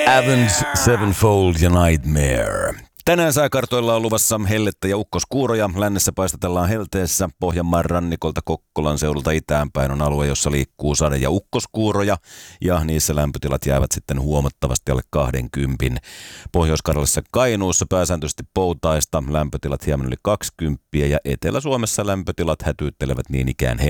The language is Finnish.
Avenged Sevenfold ja Nightmare. Tänään sääkartoilla on luvassa hellettä ja ukkoskuuroja. Lännessä paistatellaan helteessä. Pohjanmaan rannikolta Kokkolan seudulta itäänpäin on alue, jossa liikkuu sade- ja ukkoskuuroja. Ja niissä lämpötilat jäävät sitten huomattavasti alle 20. Pohjois-Karjalassa Kainuussa pääsääntöisesti poutaista. Lämpötilat hieman yli 20. Ja Etelä-Suomessa lämpötilat hätyyttelevät niin ikään